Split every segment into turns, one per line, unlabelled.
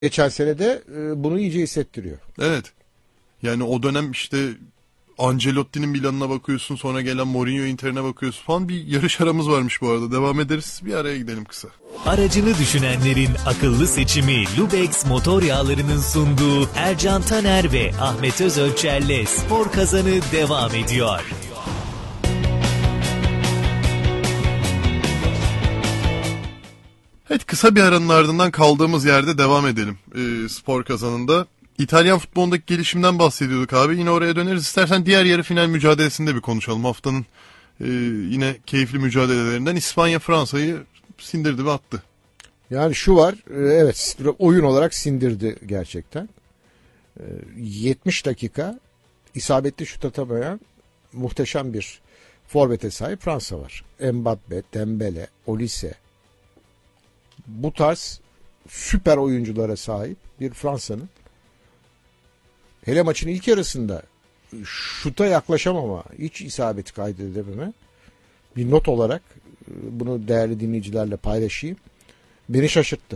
Geçen sene de bunu iyice hissettiriyor.
Evet. Yani o dönem işte Ancelotti'nin Milan'ına bakıyorsun, sonra gelen Mourinho Inter'ine bakıyorsun falan, bir yarış aramız varmış bu arada. Devam ederiz. Bir araya gidelim kısa.
Aracını düşünenlerin akıllı seçimi Lubex motor yağlarının sunduğu Ercan Taner ve Ahmet Özölçer'le Spor Kazanı devam ediyor.
Evet, kısa bir aranın ardından kaldığımız yerde devam edelim spor kazanında. İtalyan futbolundaki gelişimden bahsediyorduk abi. Yine oraya döneriz. İstersen diğer yarı final mücadelesinde bir konuşalım. Haftanın yine keyifli mücadelelerinden İspanya Fransa'yı sindirdi ve attı.
Yani şu var, evet, oyun olarak sindirdi gerçekten. 70 dakika isabetli şut atamayan muhteşem bir forvete sahip Fransa var. Mbappe, Dembele, Olise, bu tarz süper oyunculara sahip bir Fransa'nın hele maçın ilk yarısında şuta yaklaşamama, hiç isabeti kaydedememe, bir not olarak bunu değerli dinleyicilerle paylaşayım, beni şaşırttı.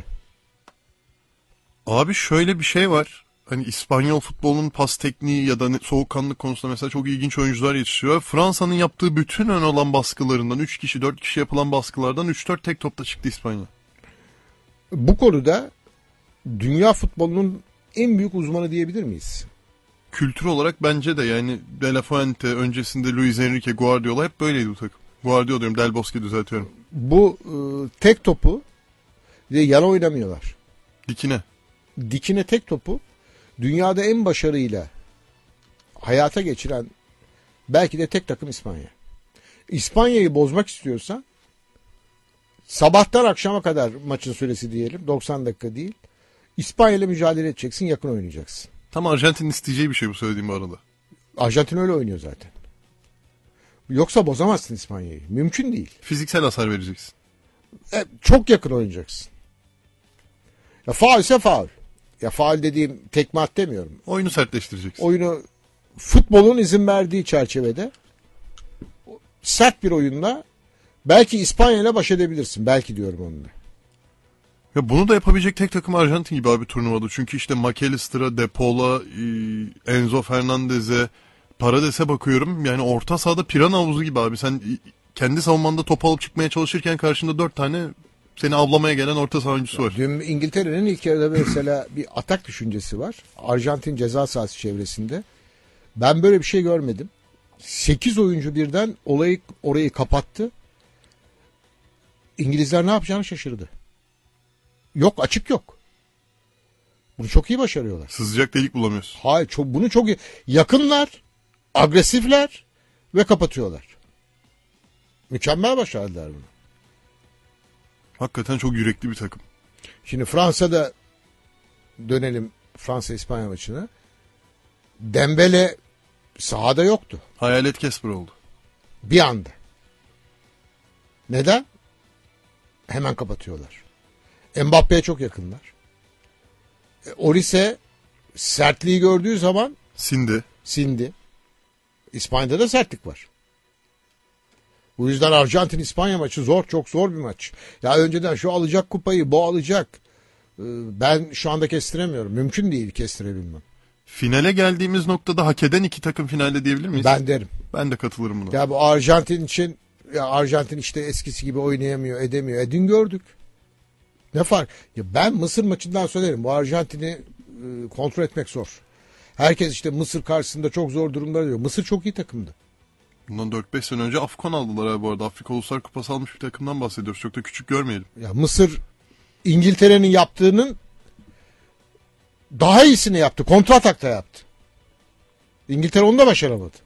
Abi şöyle bir şey var. Hani İspanyol futbolunun pas tekniği ya da soğukkanlılık konusunda mesela çok ilginç oyuncular yetiştiriyor. Fransa'nın yaptığı bütün ön alan baskılarından 3 kişi 4 kişi yapılan baskılardan 3-4 tek topta çıktı İspanya.
Bu konuda dünya futbolunun en büyük uzmanı diyebilir miyiz?
Kültür olarak bence de, yani De La Fuente, öncesinde Luis Enrique, Guardiola hep böyleydi bu takım. Guardiola diyorum, Del Bosque düzeltiyorum.
Bu tek topu ve yana oynamıyorlar.
Dikine.
Dikine tek topu dünyada en başarıyla hayata geçiren belki de tek takım İspanya. İspanya'yı bozmak istiyorsan sabahtan akşama kadar maçın süresi diyelim, 90 dakika değil, İspanya ile mücadele edeceksin, yakın oynayacaksın.
Tam Arjantin'in isteyeceği bir şey bu söylediğim arada.
Arjantin öyle oynuyor zaten. Yoksa bozamazsın İspanya'yı. Mümkün değil.
Fiziksel hasar vereceksin.
Çok yakın oynayacaksın. Ya faul ise faul. Ya faul dediğim tekme at demiyorum.
Oyunu sertleştireceksin.
Oyunu futbolun izin verdiği çerçevede sert bir oyunla belki İspanya ile baş edebilirsin. Belki diyorum onunla.
Ya bunu da yapabilecek tek takım Arjantin gibi abi turnuvada. Çünkü işte McAllister'a, De Paul'a, Enzo Fernandez'e, Parades'e bakıyorum. Yani orta sahada pirana havuzu gibi abi. Sen kendi savunmanda top alıp çıkmaya çalışırken karşında 4 tane seni avlamaya gelen orta saha oyuncusu var.
Dün İngiltere'nin ilk yarıda mesela bir atak düşüncesi var. Arjantin ceza sahası çevresinde. Ben böyle bir şey görmedim. 8 oyuncu birden orayı kapattı. İngilizler ne yapacağını şaşırdı. Yok, açık yok. Bunu çok iyi başarıyorlar.
Sızacak delik bulamıyorsun.
Hayır, bunu çok iyi. Yakınlar, agresifler ve kapatıyorlar. Mükemmel başardılar bunu.
Hakikaten çok yürekli bir takım.
Şimdi Fransa'da dönelim, Fransa-İspanya maçına. Dembele sahada yoktu.
Hayalet Kesper oldu.
Bir anda. Neden? Hemen kapatıyorlar. Mbappe'ye çok yakınlar. Olise sertliği gördüğü zaman sindi. İspanya'da da sertlik var. Bu yüzden Arjantin-İspanya maçı zor, çok zor bir maç. Ya önceden şu alacak kupayı, bu alacak. Ben şu anda kestiremiyorum. Mümkün değil kestirebilmem.
Finale geldiğimiz noktada hak eden iki takım finalde diyebilir miyiz?
Ben derim.
Ben de katılırım buna.
Ya bu Arjantin için, ya Arjantin işte eskisi gibi oynayamıyor, edemiyor. Dün gördük. Ne fark? Ya ben Mısır maçından söylerim. Bu Arjantin'i kontrol etmek zor. Herkes işte Mısır karşısında çok zor durumlar diyor. Mısır çok iyi takımdı.
Bundan 4-5 sene önce Afcon aldılar abi bu arada. Afrika Uluslar Kupası almış bir takımdan bahsediyoruz. Çok da küçük görmeyelim.
Ya Mısır İngiltere'nin yaptığının daha iyisini yaptı. Kontratakta yaptı. İngiltere onu da başaramadı.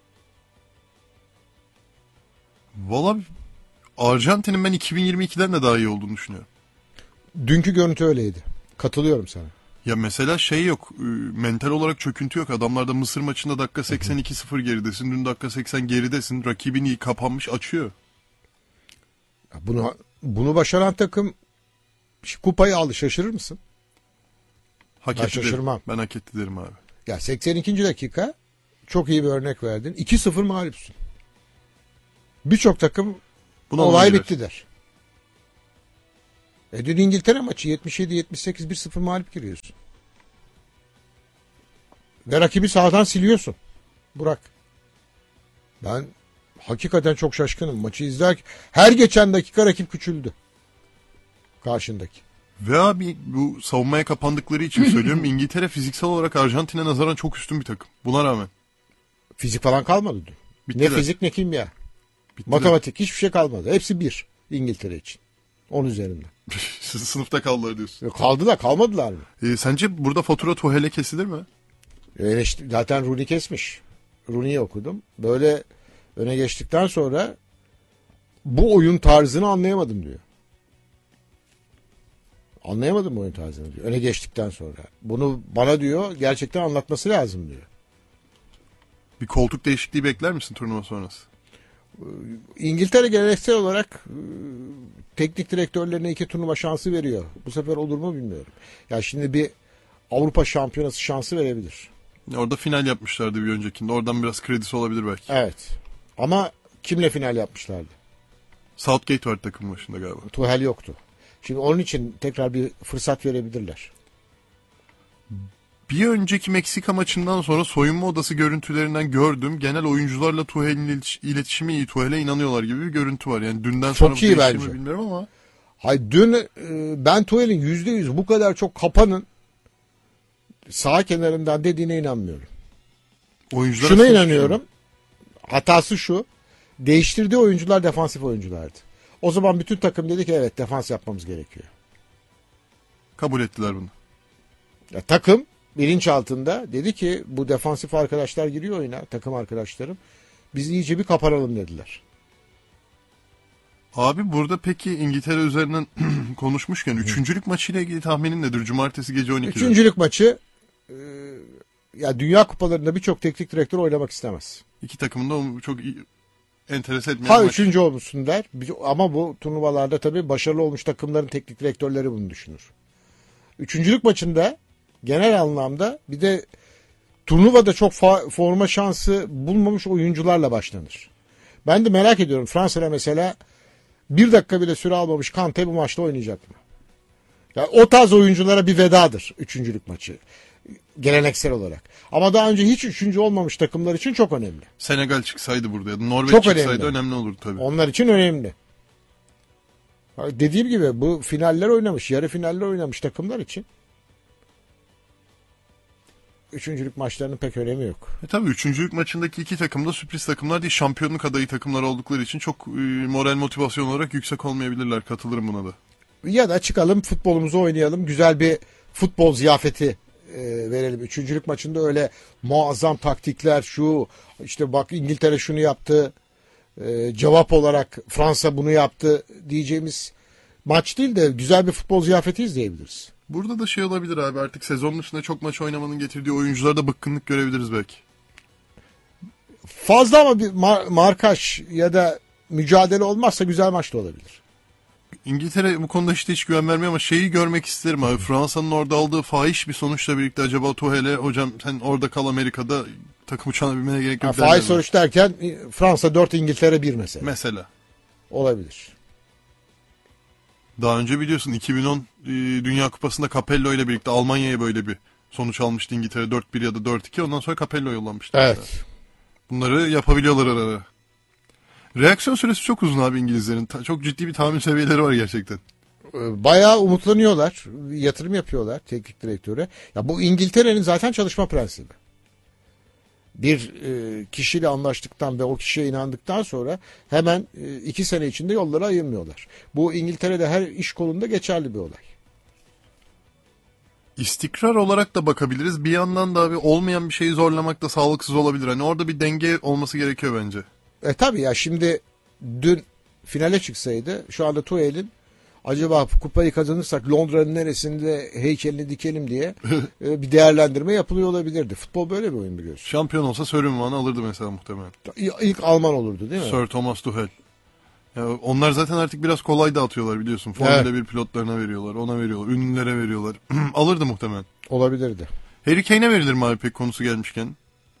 Valla Arjantin'in ben 2022'den de daha iyi olduğunu düşünüyorum.
Dünkü görüntü öyleydi. Katılıyorum sana.
Ya mesela şey yok, mental olarak çöküntü yok. Adamlarda Mısır maçında dakika 82-0 geridesin. Dün dakika 80 geridesin. Rakibin iyi kapanmış, açıyor.
Ya bunu başaran takım kupayı aldı. Şaşırır mısın?
Hak
Ben
etti
şaşırmam.
derim. Ben hak etti derim abi.
Ya 82. dakika çok iyi bir örnek verdin. 2-0 mağlupsun. Birçok takım
Buna
olay
girer.
bitti der. Dün İngiltere maçı 77-78 1-0 mağlup giriyorsun. Ve rakibi sağdan siliyorsun. Burak. Ben hakikaten çok şaşkınım. Maçı izlerken her geçen dakika rakip küçüldü. Karşındaki.
Ve abi bu savunmaya kapandıkları için söylüyorum. İngiltere fiziksel olarak Arjantin'e nazaran çok üstün bir takım. Buna rağmen.
Fizik falan kalmadı dün.
Bittiler.
Ne fizik ne kimya.
Bittiler.
Matematik hiçbir şey kalmadı. Hepsi bir İngiltere için. 10 üzerinden.
Sınıfta kaldılar diyorsun.
Kaldı da kalmadılar mı?
Sence burada fatura Tuhel'e kesilir mi?
Zaten Rooney kesmiş. Rooney'i okudum. Böyle öne geçtikten sonra bu oyun tarzını anlayamadım diyor. Anlayamadım bu oyun tarzını diyor. Öne geçtikten sonra. Bunu bana diyor gerçekten anlatması lazım diyor.
Bir koltuk değişikliği bekler misin turnuva sonrası?
İngiltere geleneksel olarak teknik direktörlerine 2 turnuva şansı veriyor. Bu sefer olur mu bilmiyorum. Ya şimdi bir Avrupa Şampiyonası şansı verebilir.
Orada final yapmışlardı bir öncekinde. Oradan biraz kredisi olabilir belki.
Evet. Ama kimle final yapmışlardı?
Southgate var takımın başında galiba.
Tuchel yoktu. Şimdi onun için tekrar bir fırsat verebilirler.
Bir önceki Meksika maçından sonra soyunma odası görüntülerinden gördüm. Genel oyuncularla Tuhel'in iletişimi iyi. Tuhel'e inanıyorlar gibi bir görüntü var. Yani dünden sonra
Çok iyi bence.
mi bilmiyorum ama.
Hayır, dün ben Tuhel'in %100 bu kadar çok kapanın sağ kenarından dediğine inanmıyorum.
Oyunculara
Şuna
sonuç
inanıyorum. Hatası şu. Değiştirdiği oyuncular defansif oyunculardı. O zaman bütün takım dedi ki evet defans yapmamız gerekiyor.
kabul ettiler bunu.
Ya, takım bilinçaltında dedi ki bu defansif arkadaşlar giriyor oyuna, takım arkadaşlarım. Biz iyice bir kapanalım dediler.
Abi burada peki İngiltere üzerinden konuşmuşken üçüncülük maçıyla ilgili tahminin nedir? Cumartesi gece 12'de.
Üçüncülük maçı ya Dünya Kupalarında birçok teknik direktör oynamak istemez.
İki takımın da çok enteresan etmeyen
Ha
maç.
üçüncü olmuşsun der. Ama bu turnuvalarda tabii başarılı olmuş takımların teknik direktörleri bunu düşünür. Üçüncülük maçında genel anlamda bir de turnuvada çok forma şansı bulmamış oyuncularla başlanır. Ben de merak ediyorum Fransa'da mesela bir dakika bile süre almamış Kante bu maçta oynayacak mı? Yani o tarz oyunculara bir vedadır üçüncülük maçı. Geleneksel olarak. Ama daha önce hiç üçüncü olmamış takımlar için çok önemli.
Senegal çıksaydı burada ya da Norveç
Çok
çıksaydı
önemli.
önemli olurdu tabii.
Onlar için önemli. Dediğim gibi bu finaller oynamış, yarı finaller oynamış takımlar için üçüncülük maçlarının pek önemi yok.
Tabii üçüncülük maçındaki iki takım da sürpriz takımlar değil. Şampiyonluk adayı takımlar oldukları için çok moral motivasyon olarak yüksek olmayabilirler. Katılırım buna da.
Ya da çıkalım futbolumuzu oynayalım. Güzel bir futbol ziyafeti verelim. Üçüncülük maçında öyle muazzam taktikler şu işte bak İngiltere şunu yaptı cevap olarak Fransa bunu yaptı diyeceğimiz maç değil de güzel bir futbol ziyafeti izleyebiliriz.
Burada da şey olabilir abi artık sezon dışında çok maç oynamanın getirdiği oyuncularda bıkkınlık görebiliriz belki.
Fazla ama bir markaj ya da mücadele olmazsa güzel maç da olabilir.
İngiltere bu konuda işte hiç güven vermiyor ama şeyi görmek isterim abi. Fransa'nın orada aldığı fahiş bir sonuçla birlikte acaba Tuhel'e hocam sen orada kal Amerika'da takım uçağına binmene gerek yok.
Faiz sonuç derken Fransa 4 İngiltere 1 mesela.
Mesela.
Olabilir.
Daha önce biliyorsun 2010 Dünya Kupası'nda Capello ile birlikte Almanya'ya böyle bir sonuç almıştı İngiltere 4-1 ya da 4-2 ondan sonra Capello yollanmıştı.
Evet.
Mesela. Bunları yapabiliyorlar ara ara. Reaksiyon süresi çok uzun abi İngilizlerin. Çok ciddi bir tahammül seviyeleri var gerçekten.
Bayağı umutlanıyorlar. Yatırım yapıyorlar teknik direktöre. Ya bu İngiltere'nin zaten çalışma prensibi. Bir kişiyle anlaştıktan ve o kişiye inandıktan sonra hemen 2 sene içinde yolları ayırmıyorlar. Bu İngiltere'de her iş kolunda geçerli bir olay.
İstikrar olarak da bakabiliriz. Bir yandan da abi olmayan bir şeyi zorlamak da sağlıksız olabilir. Hani orada bir denge olması gerekiyor bence.
Tabii ya şimdi dün finale çıksaydı şu anda Tuhel'in acaba kupayı kazanırsak Londra'nın neresinde heykelini dikelim diye bir değerlendirme yapılıyor olabilirdi. Futbol böyle bir oyun biliyorsun.
Şampiyon olsa Sir ünvanı alırdı mesela muhtemelen.
İlk Alman olurdu değil mi?
Sir Thomas Tuchel. Ya onlar zaten artık biraz kolay dağıtıyorlar biliyorsun. Formula 1 pilotlarına veriyorlar, ona veriyorlar, ünlülere veriyorlar. Alırdı muhtemelen.
Olabilirdi.
Harry Kane'e verilir mi abi pek konusu gelmişken?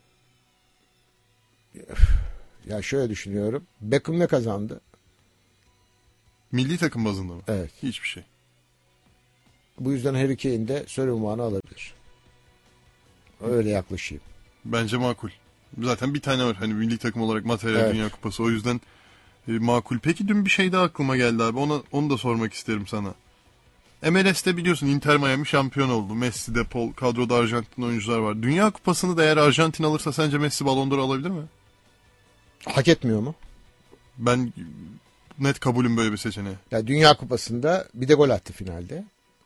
Ya şöyle düşünüyorum. Beckham ne kazandı?
Milli takım bazında mı?
Evet.
Hiçbir şey.
Bu yüzden Harry Kane de Sör unvanı alabilir. Öyle yaklaşayım.
Bence makul. Zaten bir tane var hani milli takım olarak materyal
Evet.
Dünya Kupası. O yüzden makul. Peki dün bir şey daha aklıma geldi abi. Onu da sormak isterim sana. MLS'te biliyorsun Inter Miami şampiyon oldu. Messi, De Paul, kadroda Arjantin oyuncular var. Dünya Kupası'nı da eğer Arjantin alırsa sence Messi Ballon d'Or alabilir mi?
Hak etmiyor mu?
Ben net kabulüm böyle bir seçeneğe.
Ya Dünya Kupası'nda bir de gol attı finalde.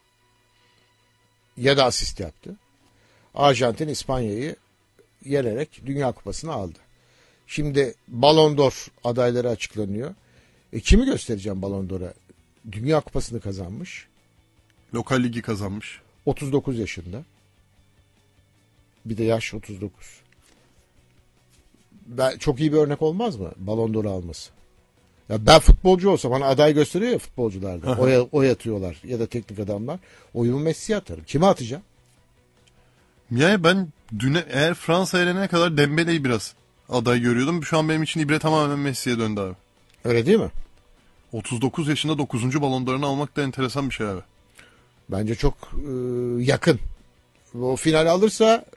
Ya da asist yaptı. Arjantin İspanya'yı yenerek Dünya Kupası'nı aldı. Şimdi Ballon d'Or adayları açıklanıyor. Kimi göstereceğim Ballon d'Or'a? Dünya Kupası'nı kazanmış.
Lokal ligi kazanmış.
39 yaşında. Bir de yaş 39. Çok iyi bir örnek olmaz mı Ballon d'Or alması? Ya ben futbolcu olsam bana aday gösteriyor ya futbolcularda. Oy atıyorlar ya da teknik adamlar. Oyumu Messi'ye atarım. Kime atacağım?
Yani ben eğer Fransa elene kadar Dembele'yi biraz aday görüyordum. Şu an benim için ibre tamamen Messi'ye döndü abi.
Öyle değil mi?
39 yaşında 9. Ballon d'Or'unu almak da enteresan bir şey abi.
Bence çok yakın. O final alırsa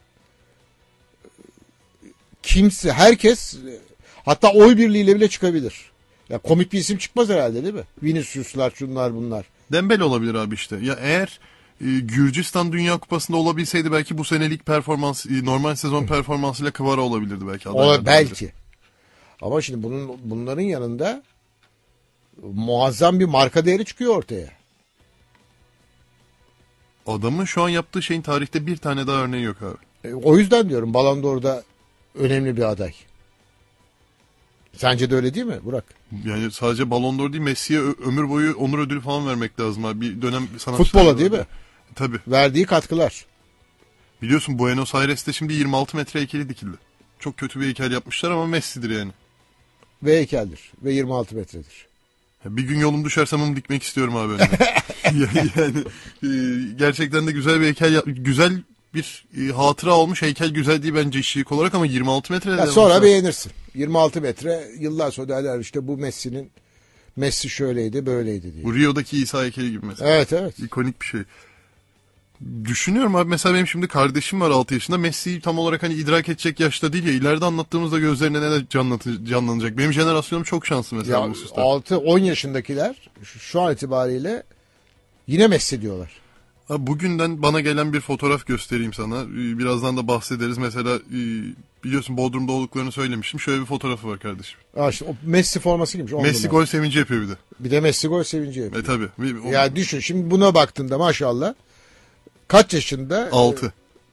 herkes hatta oy birliğiyle bile çıkabilir. Ya komik bir isim çıkmaz herhalde değil mi? Vinicius'lar, şunlar bunlar.
Dembele olabilir abi işte. Ya eğer Gürcistan Dünya Kupası'nda olabilseydi belki bu senelik performans, normal sezon performansıyla Kvara olabilirdi belki.
Belki. Ama şimdi bunların yanında muazzam bir marka değeri çıkıyor ortaya.
Adamın şu an yaptığı şeyin tarihte bir tane daha örneği yok abi.
O yüzden diyorum Ballon d'Or'da önemli bir aday. Sence de öyle değil mi Burak?
Yani sadece Ballon d'Or değil, Messi'ye ömür boyu onur ödülü falan vermek lazım abi. Bir dönem
Futbola değil mi?
Tabii.
Verdiği katkılar.
Biliyorsun Buenos Aires'te şimdi 26 metre heykeli dikildi. Çok kötü bir heykel yapmışlar ama Messi'dir yani.
Ve heykeldir. Ve 26 metredir.
Bir gün yolum düşerse mum dikmek istiyorum abi önüne. Yani gerçekten de güzel bir heykel, güzel bir hatıra olmuş. Heykel güzel değil bence işçilik olarak ama 26 metre
Ya sonra beğenirsin. 26 metre yıllar sonra derler işte bu Messi şöyleydi böyleydi diye.
Bu Rio'daki İsa heykeli gibi mesela.
Evet.
İkonik bir şey. Düşünüyorum abi, mesela benim şimdi kardeşim var 6 yaşında. Messi'yi tam olarak hani idrak edecek yaşta değil ya. İleride anlattığımızda gözlerine ne canlanacak. Benim jenerasyonum çok şanslı mesela
Ya
bu hususta.
6-10 yaşındakiler şu an itibariyle yine Messi diyorlar.
Abi bugünden bana gelen bir fotoğraf göstereyim sana. Birazdan da bahsederiz. Mesela biliyorsun Bodrum'da olduklarını söylemiştim. Şöyle bir fotoğrafı var kardeşim.
İşte o Messi forması giymiş.
Messi gol sevinci yapıyor bir de.
Bir de Messi gol sevinci yapıyor.
Tabii.
Ya düşün şimdi buna baktığında maşallah kaç yaşında?
6.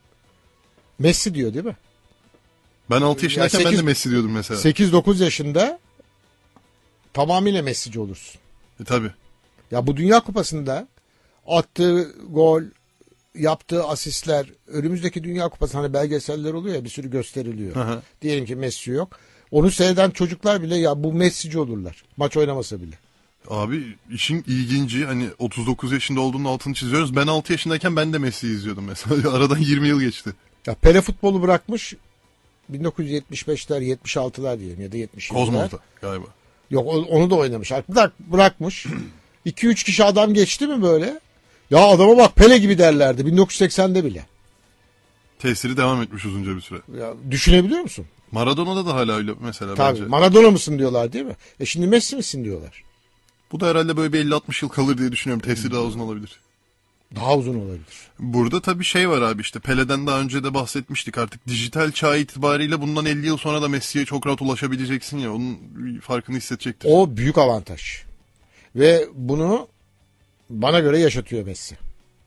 Messi diyor değil mi?
Ben 6 yaşındayken ben de Messi diyordum mesela.
8-9 yaşında tamamıyla Messi'ci olursun.
Tabii.
Ya bu Dünya Kupası'nda attığı gol, yaptığı asistler, önümüzdeki Dünya Kupası hani belgeseller oluyor ya bir sürü gösteriliyor.
Aha.
Diyelim ki Messi yok. Onu seyreden çocuklar bile ya bu Messi'ci olurlar. Maç oynamasa bile.
Abi işin ilginci, hani 39 yaşında olduğunun altını çiziyoruz. Ben 6 yaşındayken ben de Messi'yi izliyordum mesela. Aradan 20 yıl geçti.
Ya Pele futbolu bırakmış 1975'ler 76'lar diyelim ya da 70'ler.
Kozmos'ta galiba.
Yok onu da oynamış. Bırakmış. 2-3 kişi adam geçti mi böyle? Ya adama bak Pele gibi derlerdi 1980'de bile.
Tesiri devam etmiş uzunca bir süre.
Ya düşünebiliyor musun?
Maradona'da da hala öyle mesela
Tabii.
bence.
Maradona mısın diyorlar değil mi? Şimdi Messi misin diyorlar.
Bu da herhalde böyle bir 50-60 yıl kalır diye düşünüyorum. Tesiri daha uzun olabilir.
Daha uzun olabilir.
Burada tabii şey var abi, işte Pele'den daha önce de bahsetmiştik, artık dijital çağ itibariyle bundan 50 yıl sonra da Messi'ye çok rahat ulaşabileceksin ya, onun farkını hissedecektir.
O büyük avantaj. Ve bunu bana göre yaşatıyor Messi.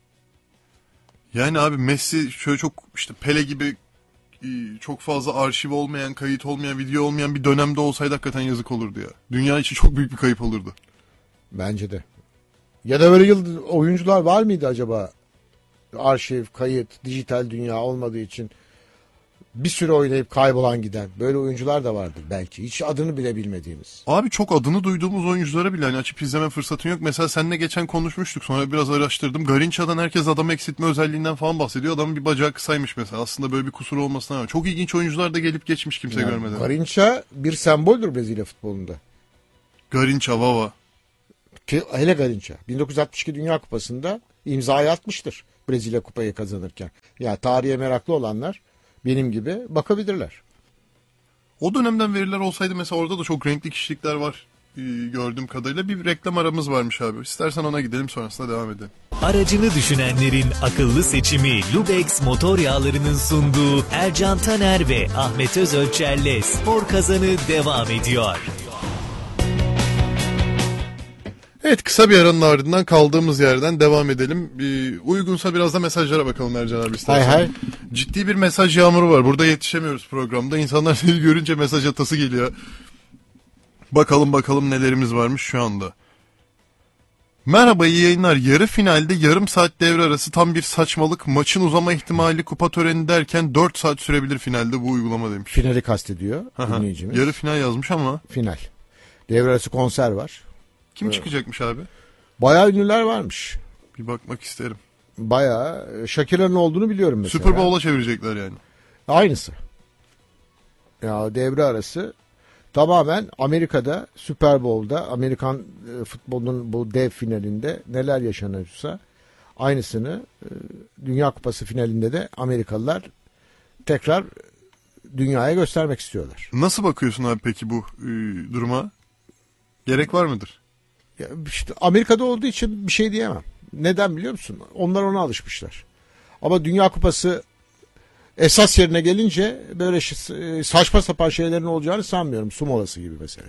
Yani abi Messi şöyle çok işte Pele gibi çok fazla arşiv olmayan, kayıt olmayan, video olmayan bir dönemde olsaydı hakikaten yazık olurdu ya. Dünya için çok büyük bir kayıp olurdu.
Bence de. Ya da böyle oyuncular var mıydı acaba? Arşiv, kayıt, dijital dünya olmadığı için bir süre oynayıp kaybolan giden böyle oyuncular da vardır belki. Hiç adını bile bilmediğimiz.
Abi çok adını duyduğumuz oyunculara bile hani açıp izleme fırsatın yok. Mesela seninle geçen konuşmuştuk, sonra biraz araştırdım. Garinça'dan herkes adam eksiltme özelliğinden falan bahsediyor. Adamın bir bacağı kısaymış mesela. Aslında böyle bir kusur olmasına rağmen. Çok ilginç oyuncular da gelip geçmiş kimse görmeden.
Garinça bir semboldür Brezilya futbolunda.
Garinça, Vava.
Hele Garinça. 1962 Dünya Kupası'nda İmzayı atmıştır Brezilya kupayı kazanırken. Yani tarihe meraklı olanlar benim gibi bakabilirler.
O dönemden veriler olsaydı mesela orada da çok renkli kişilikler var gördüğüm kadarıyla. Bir reklam aramız varmış abi. İstersen ona gidelim, sonrasında devam edelim.
Aracını düşünenlerin akıllı seçimi Lubex Motor Yağları'nın sunduğu Ercan Taner ve Ahmet Özölçer'le Spor Kazanı devam ediyor.
Evet, kısa bir aranın ardından kaldığımız yerden devam edelim. Uygunsa biraz da mesajlara bakalım Ercan abi istersen.
Hay hay.
Ciddi bir mesaj yağmuru var. Burada yetişemiyoruz programda. İnsanlar seni görünce mesaj atası geliyor. Bakalım nelerimiz varmış şu anda. Merhaba, iyi yayınlar. Yarı finalde yarım saat devre arası tam bir saçmalık. Maçın uzama ihtimali kupa töreni derken 4 saat sürebilir finalde bu uygulama demiş.
Finali kastediyor dinleyicimiz.
Yarı final yazmış ama.
Final. Devre arası konser var.
Kim çıkacakmış abi?
Bayağı ünlüler varmış.
Bir bakmak isterim.
Bayağı. Shakira'nın olduğunu biliyorum mesela.
Super Bowl'a çevirecekler yani.
Aynısı. Ya devre arası tamamen Amerika'da Super Bowl'da Amerikan futbolunun bu dev finalinde neler yaşanıyorsa aynısını Dünya Kupası finalinde de Amerikalılar tekrar dünyaya göstermek istiyorlar.
Nasıl bakıyorsun abi peki bu duruma? Gerek var mıdır?
Ya işte Amerika'da olduğu için bir şey diyemem. Neden biliyor musun? Onlar ona alışmışlar. Ama Dünya Kupası esas yerine gelince böyle saçma sapan şeylerin olacağını sanmıyorum. Su molası gibi mesela.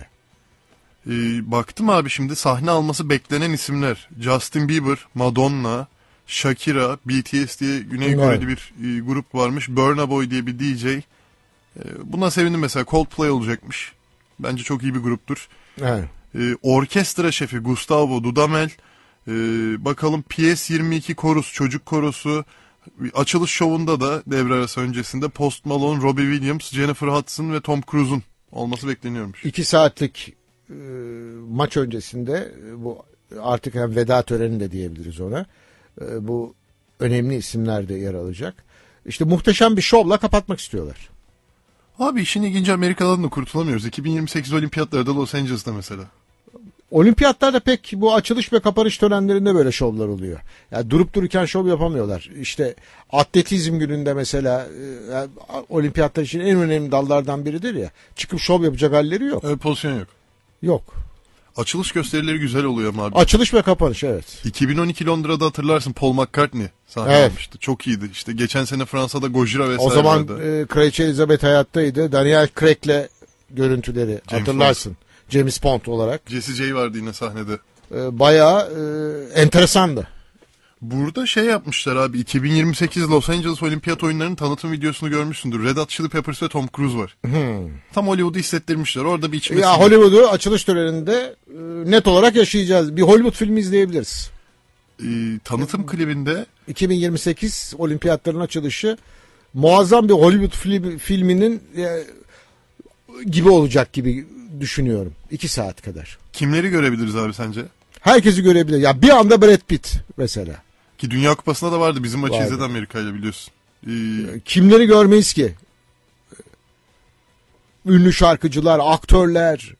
Baktım abi şimdi sahne alması beklenen isimler. Justin Bieber, Madonna, Shakira, BTS diye Güney Koreli bir grup varmış. Burna Boy diye bir DJ. Buna sevindim mesela. Coldplay olacakmış. Bence çok iyi bir gruptur.
Evet.
Orkestra şefi Gustavo Dudamel. Bakalım PS22 korus, çocuk korosu. Açılış şovunda da devre arası öncesinde Post Malone, Robbie Williams, Jennifer Hudson ve Tom Cruise'un olması bekleniyormuş.
2 saatlik maç öncesinde bu artık hem veda töreni de diyebiliriz ona. Bu önemli isimler de yer alacak. İşte muhteşem bir şovla kapatmak istiyorlar.
Abi işin ilginci, Amerika'dan da kurtulamıyoruz. 2028 olimpiyatları da Los Angeles'ta mesela.
Olimpiyatlarda pek bu açılış ve kapanış törenlerinde böyle şovlar oluyor. Yani durup dururken şov yapamıyorlar. İşte atletizm gününde mesela olimpiyatlar için en önemli dallardan biridir ya. Çıkıp şov yapacak halleri yok.
Öyle pozisyon yok.
Yok.
Açılış gösterileri güzel oluyor ama abi.
Açılış ve kapanış, evet.
2012 Londra'da hatırlarsın Paul McCartney sahnelenmişti. Evet. Çok iyiydi. İşte geçen sene Fransa'da Gojira vesaire.
O zaman Kraliçe Elizabeth hayattaydı. Daniel Craig'le görüntüleri James hatırlarsın. Bond. James Bond olarak.
Jesse J vardı yine sahnede.
Bayağı enteresandı.
Burada şey yapmışlar abi, 2028 Los Angeles Olimpiyat Oyunları'nın tanıtım videosunu görmüşsündür. Red Hot Chili Peppers ve Tom Cruise var. Tam Hollywood'u hissettirmişler. Orada bir içmesi. Ya
Hollywood'u açılış töreninde net olarak yaşayacağız. Bir Hollywood filmi izleyebiliriz.
Tanıtım klibinde
2028 olimpiyatların açılışı muazzam bir Hollywood filminin gibi olacak gibi düşünüyorum. 2 saat kadar.
Kimleri görebiliriz abi sence?
Herkesi görebilir. Ya bir anda Brad Pitt mesela.
Ki Dünya Kupası'nda da vardı. Bizim maçı izledi Amerika ile, biliyorsun.
Kimleri görmeyiz ki? Ünlü şarkıcılar, aktörler,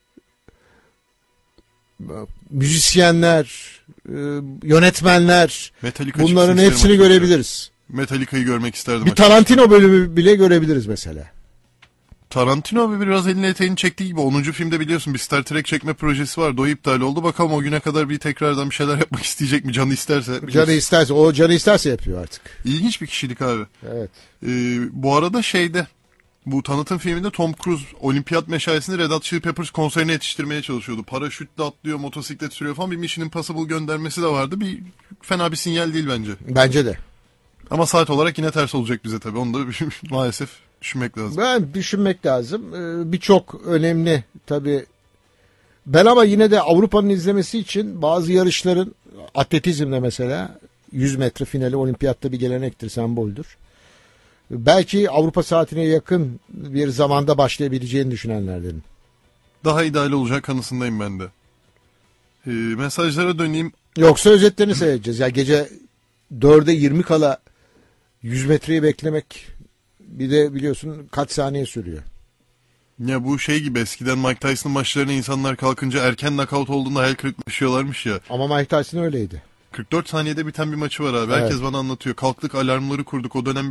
müzisyenler, yönetmenler.
Metallica,
bunların hepsini görebiliriz.
Metallica'yı görmek isterdim.
Bir Tarantino bölümü bile görebiliriz mesela.
Tarantino biraz elini eteğini çektiği gibi 10. filmde biliyorsun bir Star Trek çekme projesi vardı. O iptal oldu. Bakalım o güne kadar bir tekrardan bir şeyler yapmak isteyecek mi? Canı isterse. Biliyorsun.
Canı isterse. O canı isterse yapıyor artık.
İlginç bir kişilik abi.
Evet.
Bu arada bu tanıtım filminde Tom Cruise olimpiyat meşalesini Red Hot Chili Peppers konserine yetiştirmeye çalışıyordu. Paraşütle atlıyor, motosiklet sürüyor falan. Bir Mission Impossible göndermesi de vardı. Fena bir sinyal değil bence.
Bence de.
Ama saat olarak yine ters olacak bize tabii. Onu da maalesef düşünmek lazım.
Ben düşünmek lazım. Birçok önemli tabii. Ben ama yine de Avrupa'nın izlemesi için bazı yarışların, atletizmde mesela 100 metre finali olimpiyatta bir gelenektir, semboldür. Belki Avrupa saatine yakın bir zamanda başlayabileceğini düşünenlerdenim.
Daha ideal olacak kanısındayım ben de. Mesajlara döneyim.
Yoksa özetlerini seyredeceğiz. Ya gece 4'e 20 kala 100 metreyi beklemek, bir de biliyorsun kaç saniye sürüyor.
Ya bu şey gibi, eskiden Mike Tyson'ın maçlarına insanlar kalkınca erken knockout olduğunda hayal kırıklığı yaşıyorlarmış ya.
Ama Mike Tyson öyleydi.
44 saniyede biten bir maçı var abi.
Evet.
Herkes bana anlatıyor. Kalktık, alarmları kurduk. O dönem